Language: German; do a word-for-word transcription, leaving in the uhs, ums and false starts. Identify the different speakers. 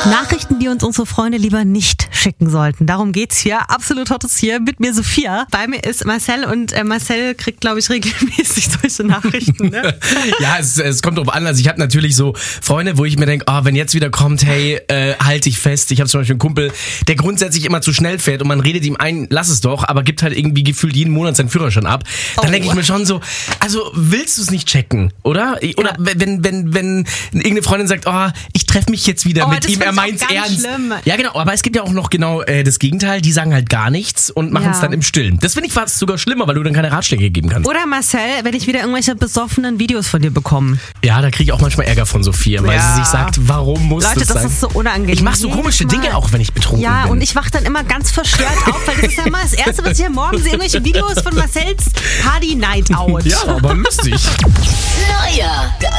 Speaker 1: Nachrichten, die uns unsere Freunde lieber nicht schicken sollten. Darum geht's hier. Absolut Hottes hier mit mir Sophia. Bei mir ist Marcel und äh, Marcel kriegt, glaube ich, regelmäßig solche Nachrichten. Ne?
Speaker 2: Ja, es, es kommt drauf an. Also ich habe natürlich so Freunde, wo ich mir denke, oh, wenn jetzt wieder kommt, hey, äh, halt dich fest. Ich habe zum Beispiel einen Kumpel, der grundsätzlich immer zu schnell fährt und man redet ihm ein, lass es doch, aber gibt halt irgendwie gefühlt jeden Monat seinen Führerschein ab. Dann oh. denke ich mir schon so, also willst du es nicht checken, oder? Oder ja. wenn, wenn, wenn irgendeine Freundin sagt, oh, ich treffe mich jetzt wieder
Speaker 1: oh,
Speaker 2: mit ihm, er meint's ernst. Schlimm. Ja, genau, aber es gibt ja auch noch genau äh, das Gegenteil, die sagen halt gar nichts und machen es ja. dann im Stillen. Das finde ich fast sogar schlimmer, weil du dann keine Ratschläge geben kannst.
Speaker 1: Oder Marcel, wenn ich wieder irgendwelche besoffenen Videos von dir bekomme.
Speaker 2: Ja, da kriege ich auch manchmal Ärger von Sophia, weil ja. sie sich sagt, warum muss
Speaker 1: Leute,
Speaker 2: das sein?
Speaker 1: Leute, das ist so unangenehm.
Speaker 2: Ich mache so komische Mal. Dinge auch, wenn ich betrunken
Speaker 1: ja,
Speaker 2: bin.
Speaker 1: Ja, und ich wache dann immer ganz verstört auf, weil das ist ja immer das Erste, was ich am Morgen sehe, irgendwelche Videos von Marcels Party Night Out.
Speaker 2: Ja, aber lustig.
Speaker 3: Neuer, der